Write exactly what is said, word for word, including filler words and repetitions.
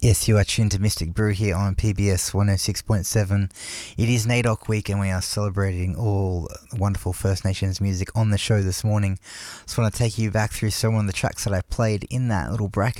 Yes, you are tuned to Mystic Brew here on P B S one oh six point seven. It is NAIDOC week and we are celebrating all wonderful First Nations music on the show this morning. Just want to take you back through some of the tracks that I played in that little bracket.